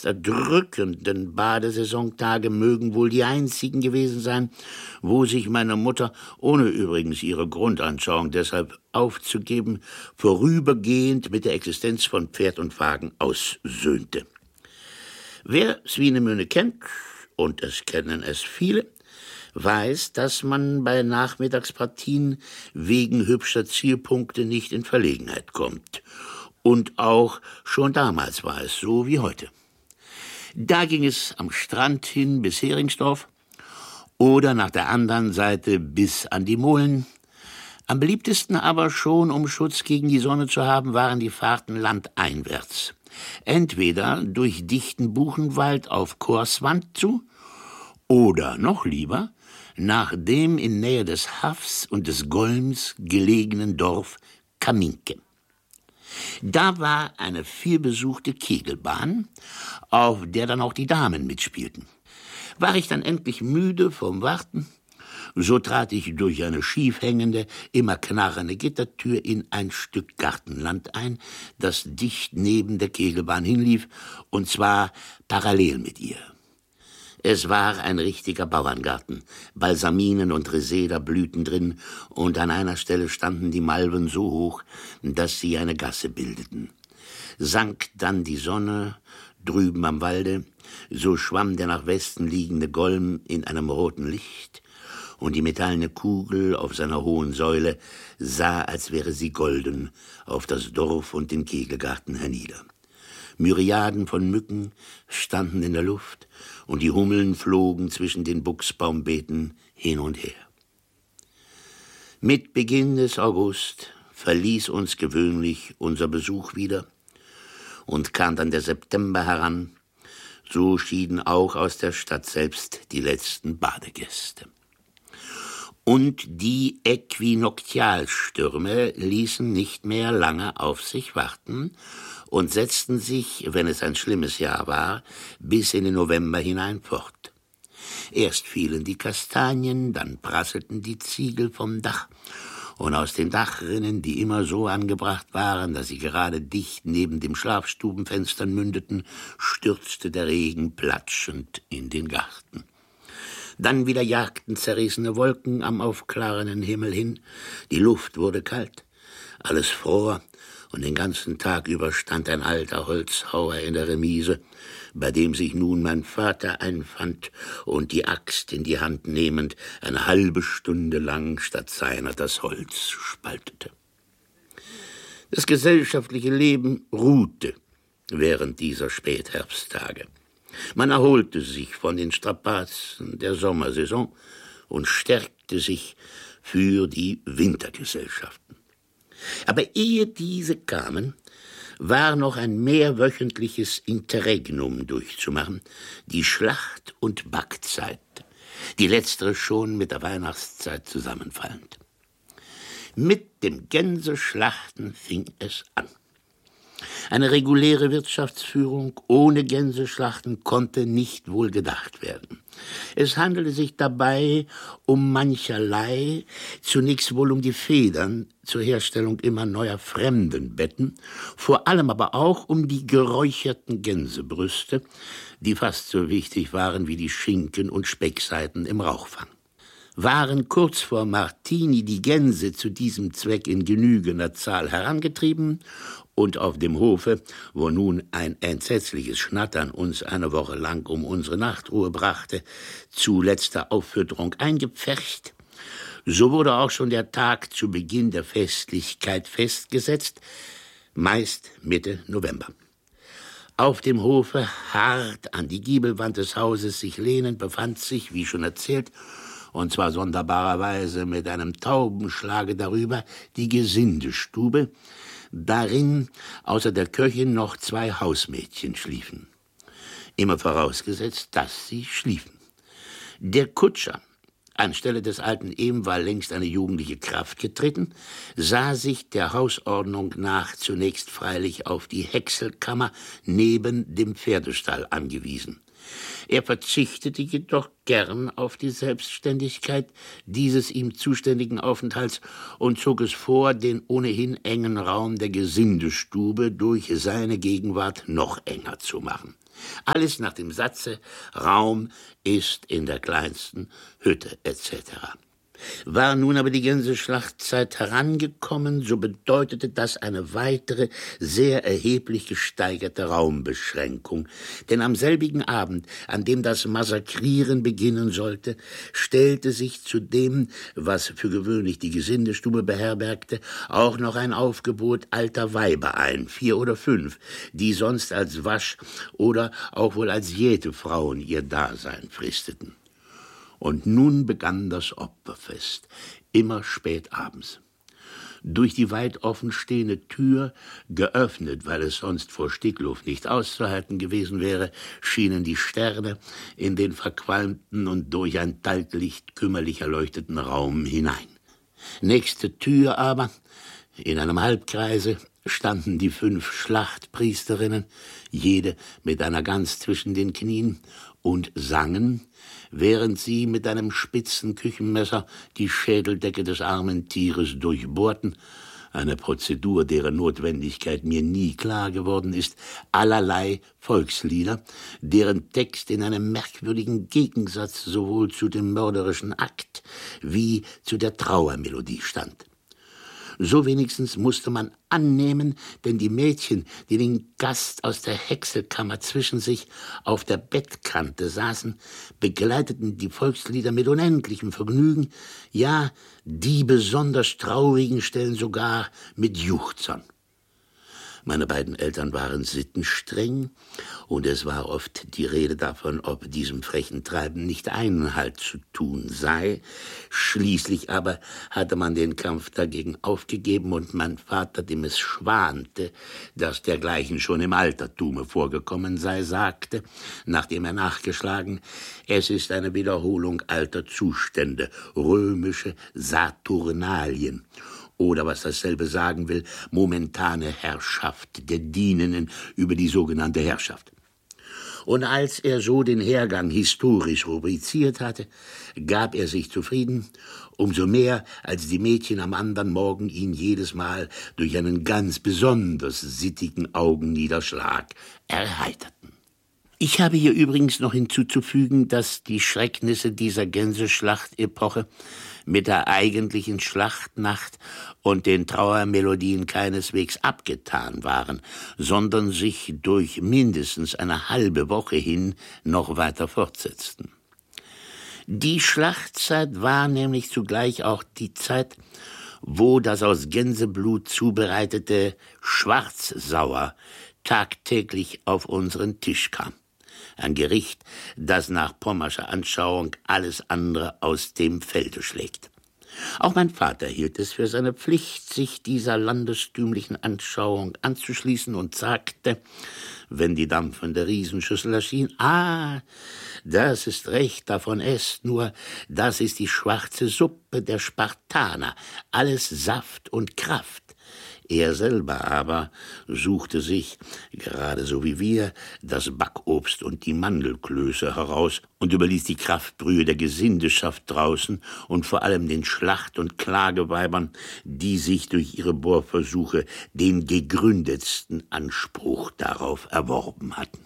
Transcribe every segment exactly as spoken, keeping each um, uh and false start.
meist erdrückenden Badesaisontage mögen wohl die einzigen gewesen sein, wo sich meine Mutter, ohne übrigens ihre Grundanschauung deshalb aufzugeben, vorübergehend mit der Existenz von Pferd und Wagen aussöhnte. Wer Swinemünde kennt, und es kennen es viele, weiß, dass man bei Nachmittagspartien wegen hübscher Zielpunkte nicht in Verlegenheit kommt. Und auch schon damals war es so wie heute. Da ging es am Strand hin bis Heringsdorf oder nach der anderen Seite bis an die Molen. Am beliebtesten aber schon, um Schutz gegen die Sonne zu haben, waren die Fahrten landeinwärts. Entweder durch dichten Buchenwald auf Korswand zu oder noch lieber nach dem in Nähe des Hafs und des Golms gelegenen Dorf Kaminke. Da war eine vielbesuchte Kegelbahn, auf der dann auch die Damen mitspielten. War ich dann endlich müde vom Warten, so trat ich durch eine schief hängende, immer knarrende Gittertür in ein Stück Gartenland ein, das dicht neben der Kegelbahn hinlief, und zwar parallel mit ihr. Es war ein richtiger Bauerngarten. Balsaminen und Reseda blühten drin, und an einer Stelle standen die Malven so hoch, dass sie eine Gasse bildeten. Sank dann die Sonne drüben am Walde, so schwamm der nach Westen liegende Golm in einem roten Licht, und die metallene Kugel auf seiner hohen Säule sah, als wäre sie golden, auf das Dorf und den Kegelgarten hernieder. Myriaden von Mücken standen in der Luft, und die Hummeln flogen zwischen den Buchsbaumbeeten hin und her. Mit Beginn des August verließ uns gewöhnlich unser Besuch wieder, und kam dann der September heran, so schieden auch aus der Stadt selbst die letzten Badegäste. Und die Äquinoktialstürme ließen nicht mehr lange auf sich warten und setzten sich, wenn es ein schlimmes Jahr war, bis in den November hinein fort. Erst fielen die Kastanien, dann prasselten die Ziegel vom Dach, und aus den Dachrinnen, die immer so angebracht waren, dass sie gerade dicht neben dem Schlafstubenfenstern mündeten, stürzte der Regen platschend in den Garten. Dann wieder jagten zerrissene Wolken am aufklarenden Himmel hin, die Luft wurde kalt, alles fror, und den ganzen Tag über stand ein alter Holzhauer in der Remise, bei dem sich nun mein Vater einfand und die Axt in die Hand nehmend eine halbe Stunde lang statt seiner das Holz spaltete. Das gesellschaftliche Leben ruhte während dieser Spätherbsttage. Man erholte sich von den Strapazen der Sommersaison und stärkte sich für die Wintergesellschaften. Aber ehe diese kamen, war noch ein mehrwöchentliches Interregnum durchzumachen, die Schlacht- und Backzeit, die letztere schon mit der Weihnachtszeit zusammenfallend. Mit dem Gänseschlachten fing es an. Eine reguläre Wirtschaftsführung ohne Gänseschlachten konnte nicht wohl gedacht werden. Es handelte sich dabei um mancherlei, zunächst wohl um die Federn zur Herstellung immer neuer Fremdenbetten, vor allem aber auch um die geräucherten Gänsebrüste, die fast so wichtig waren wie die Schinken- und Speckseiten im Rauchfang. Waren kurz vor Martini die Gänse zu diesem Zweck in genügender Zahl herangetrieben und auf dem Hofe, wo nun ein entsetzliches Schnattern uns eine Woche lang um unsere Nachtruhe brachte, zu letzter Auffütterung eingepfercht, so wurde auch schon der Tag zu Beginn der Festlichkeit festgesetzt, meist Mitte November. Auf dem Hofe, hart an die Giebelwand des Hauses sich lehnend, befand sich, wie schon erzählt, und zwar sonderbarerweise mit einem Taubenschlage darüber, die Gesindestube, darin außer der Köchin noch zwei Hausmädchen schliefen. Immer vorausgesetzt, dass sie schliefen. Der Kutscher, anstelle des alten Ehm war längst eine jugendliche Kraft getreten, sah sich der Hausordnung nach zunächst freilich auf die Häckselkammer neben dem Pferdestall angewiesen. Er verzichtete jedoch gern auf die Selbstständigkeit dieses ihm zuständigen Aufenthalts und zog es vor, den ohnehin engen Raum der Gesindestube durch seine Gegenwart noch enger zu machen. Alles nach dem Satze, Raum ist in der kleinsten Hütte et cetera. War nun aber die Gänseschlachtzeit herangekommen, so bedeutete das eine weitere, sehr erheblich gesteigerte Raumbeschränkung. Denn am selbigen Abend, an dem das Massakrieren beginnen sollte, stellte sich zu dem, was für gewöhnlich die Gesindestube beherbergte, auch noch ein Aufgebot alter Weiber ein, vier oder fünf, die sonst als Wasch- oder auch wohl als Jätefrauen ihr Dasein fristeten. Und nun begann das Opferfest, immer spät abends. Durch die weit offenstehende Tür, geöffnet, weil es sonst vor Stickluft nicht auszuhalten gewesen wäre, schienen die Sterne in den verqualmten und durch ein Talglicht kümmerlich erleuchteten Raum hinein. Nächste Tür aber, in einem Halbkreise, standen die fünf Schlachtpriesterinnen, jede mit einer Gans zwischen den Knien, und sangen, während sie mit einem spitzen Küchenmesser die Schädeldecke des armen Tieres durchbohrten, eine Prozedur, deren Notwendigkeit mir nie klar geworden ist, allerlei Volkslieder, deren Text in einem merkwürdigen Gegensatz sowohl zu dem mörderischen Akt wie zu der Trauermelodie stand. So wenigstens musste man annehmen, denn die Mädchen, die den Gast aus der Häckselkammer zwischen sich auf der Bettkante saßen, begleiteten die Volkslieder mit unendlichem Vergnügen, ja, die besonders traurigen Stellen sogar mit Juchzern. Meine beiden Eltern waren sittenstreng, und es war oft die Rede davon, ob diesem frechen Treiben nicht Einhalt zu tun sei. Schließlich aber hatte man den Kampf dagegen aufgegeben, und mein Vater, dem es schwante, dass dergleichen schon im Altertume vorgekommen sei, sagte, nachdem er nachgeschlagen, es ist eine Wiederholung alter Zustände, römische Saturnalien. Oder, was dasselbe sagen will, momentane Herrschaft der Dienenden über die sogenannte Herrschaft. Und als er so den Hergang historisch rubriziert hatte, gab er sich zufrieden, umso mehr, als die Mädchen am anderen Morgen ihn jedes Mal durch einen ganz besonders sittigen Augenniederschlag erheiterten. Ich habe hier übrigens noch hinzuzufügen, dass die Schrecknisse dieser Gänseschlachtepoche mit der eigentlichen Schlachtnacht und den Trauermelodien keineswegs abgetan waren, sondern sich durch mindestens eine halbe Woche hin noch weiter fortsetzten. Die Schlachtzeit war nämlich zugleich auch die Zeit, wo das aus Gänseblut zubereitete Schwarzsauer tagtäglich auf unseren Tisch kam. Ein Gericht, das nach pommerscher Anschauung alles andere aus dem Felde schlägt. Auch mein Vater hielt es für seine Pflicht, sich dieser landestümlichen Anschauung anzuschließen, und sagte, wenn die dampfende Riesenschüssel erschien, »Ah, das ist recht, davon esst, nur das ist die schwarze Suppe der Spartaner, alles Saft und Kraft.« Er selber aber suchte sich, gerade so wie wir, das Backobst und die Mandelklöße heraus und überließ die Kraftbrühe der Gesindeschaft draußen und vor allem den Schlacht- und Klageweibern, die sich durch ihre Bohrversuche den gegründetsten Anspruch darauf erworben hatten.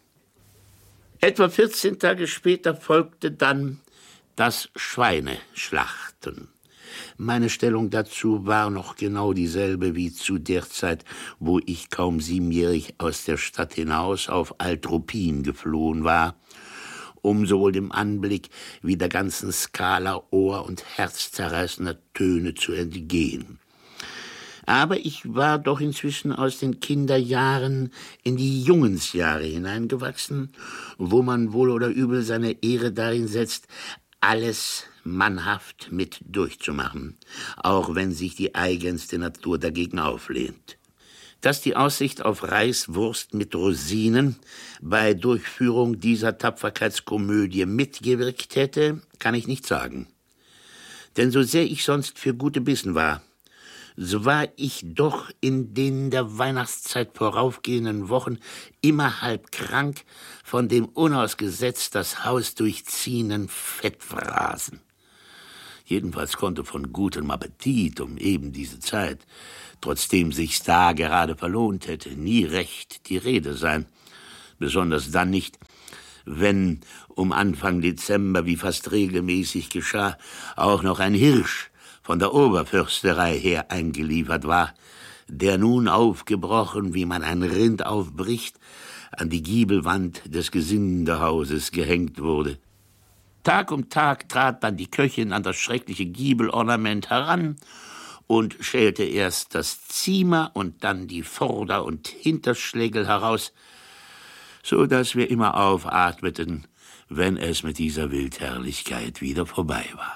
Etwa vierzehn Tage später folgte dann das Schweineschlachten. Meine Stellung dazu war noch genau dieselbe wie zu der Zeit, wo ich kaum siebenjährig aus der Stadt hinaus auf Altruppin geflohen war, um sowohl dem Anblick wie der ganzen Skala ohr- und herzzerreißender Töne zu entgehen. Aber ich war doch inzwischen aus den Kinderjahren in die Jungensjahre hineingewachsen, wo man wohl oder übel seine Ehre darin setzt, alles mannhaft mit durchzumachen, auch wenn sich die eigenste Natur dagegen auflehnt. Dass die Aussicht auf Reiswurst mit Rosinen bei Durchführung dieser Tapferkeitskomödie mitgewirkt hätte, kann ich nicht sagen. Denn so sehr ich sonst für gute Bissen war, so war ich doch in den der Weihnachtszeit voraufgehenden Wochen immer halb krank von dem unausgesetzt das Haus durchziehenden Fettfrasen. Jedenfalls konnte von gutem Appetit um eben diese Zeit, trotzdem sich's da gerade verlohnt hätte, nie recht die Rede sein. besonders dann nicht, wenn um Anfang Dezember, wie fast regelmäßig geschah, auch noch ein Hirsch von der Oberförsterei her eingeliefert war, der nun aufgebrochen, wie man ein Rind aufbricht, an die Giebelwand des Gesindehauses gehängt wurde. Tag um Tag trat dann die Köchin an das schreckliche Giebelornament heran und schälte erst das Ziemer und dann die Vorder- und Hinterschlägel heraus, so dass wir immer aufatmeten, wenn es mit dieser Wildherrlichkeit wieder vorbei war.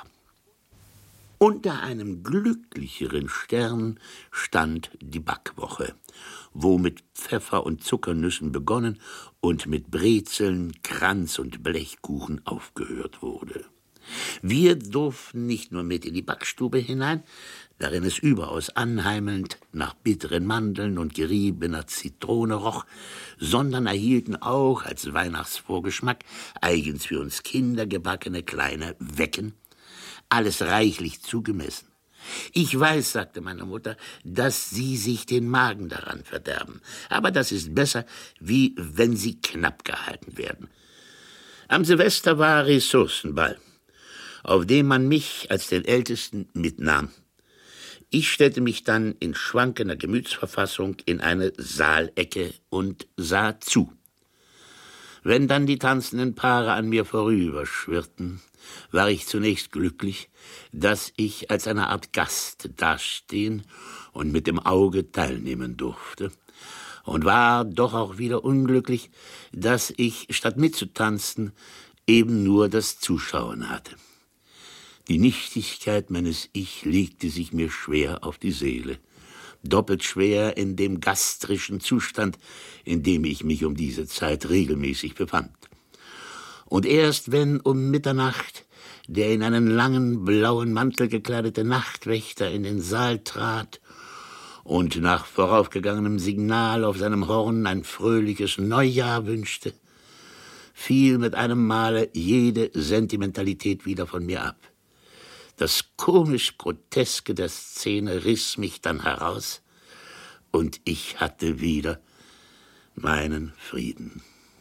Unter einem glücklicheren Stern stand die Backwoche, wo mit Pfeffer und Zuckernüssen begonnen und mit Brezeln, Kranz und Blechkuchen aufgehört wurde. Wir durften nicht nur mit in die Backstube hinein, darin es überaus anheimelnd nach bitteren Mandeln und geriebener Zitrone roch, sondern erhielten auch als Weihnachtsvorgeschmack eigens für uns Kinder gebackene kleine Wecken, alles reichlich zugemessen. Ich weiß, sagte meine Mutter, dass Sie sich den Magen daran verderben, aber das ist besser, wie wenn sie knapp gehalten werden. Am Silvester war Ressourcenball, auf dem man mich als den Ältesten mitnahm. Ich stellte mich dann in schwankender Gemütsverfassung in eine Saalecke und sah zu. Wenn dann die tanzenden Paare an mir vorüberschwirrten, war ich zunächst glücklich, dass ich als eine Art Gast dastehen und mit dem Auge teilnehmen durfte, und war doch auch wieder unglücklich, dass ich, statt mitzutanzen, eben nur das Zuschauen hatte. Die Nichtigkeit meines Ich legte sich mir schwer auf die Seele, doppelt schwer in dem gastrischen Zustand, in dem ich mich um diese Zeit regelmäßig befand. Und erst wenn um Mitternacht der in einen langen blauen Mantel gekleidete Nachtwächter in den Saal trat und nach voraufgegangenem Signal auf seinem Horn ein fröhliches Neujahr wünschte, fiel mit einem Male jede Sentimentalität wieder von mir ab. Das komisch-groteske der Szene riss mich dann heraus, und ich hatte wieder meinen Frieden.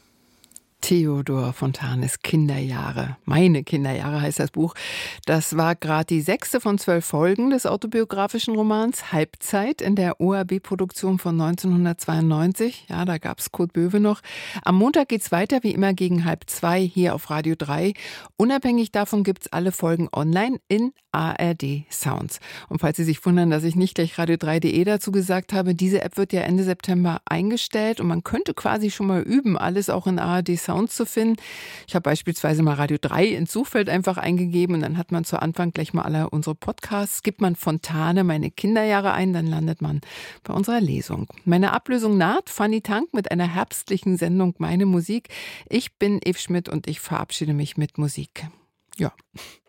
Theodor Fontanes Kinderjahre. Meine Kinderjahre heißt das Buch. Das war gerade die sechste von zwölf Folgen des autobiografischen Romans Halbzeit in der O R B-Produktion von neunzehnhundertzweiundneunzig. Ja, da gab's Kurt Böwe noch. Am Montag geht's weiter, wie immer gegen halb zwei hier auf Radio drei. Unabhängig davon gibt's alle Folgen online in A R D Sounds. Und falls Sie sich wundern, dass ich nicht gleich radio drei punkt de dazu gesagt habe, diese App wird ja Ende September eingestellt und man könnte quasi schon mal üben, alles auch in A R D Sounds zu finden. Ich habe beispielsweise mal Radio drei ins Suchfeld einfach eingegeben und dann hat man zu Anfang gleich mal alle unsere Podcasts. Gibt man Fontane, meine Kinderjahre ein, dann landet man bei unserer Lesung. Meine Ablösung naht. Fanny Tank mit einer herbstlichen Sendung Meine Musik. Ich bin Eve Schmidt und ich verabschiede mich mit Musik. Ja.